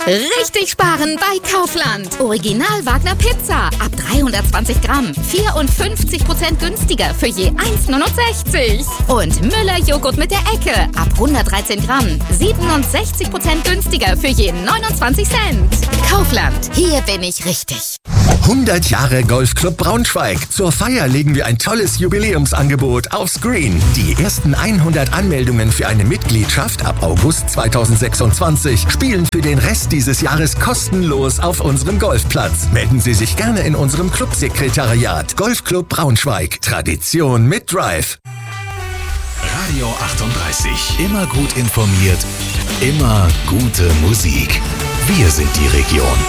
Richtig sparen bei Kaufland. Original Wagner Pizza ab 320 Gramm. 54% günstiger für je 1,69. Und Müller Joghurt mit der Ecke ab 113 Gramm. 67% günstiger für je 29 Cent. Kaufland, hier bin ich richtig. 100 Jahre Golfclub Braunschweig. Zur Feier legen wir ein tolles Jubiläumsangebot aufs Green. Die ersten 100 Anmeldungen für eine Mitgliedschaft ab August 2026 spielen für den Rest dieses Jahres kostenlos auf unserem Golfplatz. Melden Sie sich gerne in unserem Clubsekretariat. Golfclub Braunschweig. Tradition mit Drive. Radio 38. Immer gut informiert. Immer gute Musik. Wir sind die Region.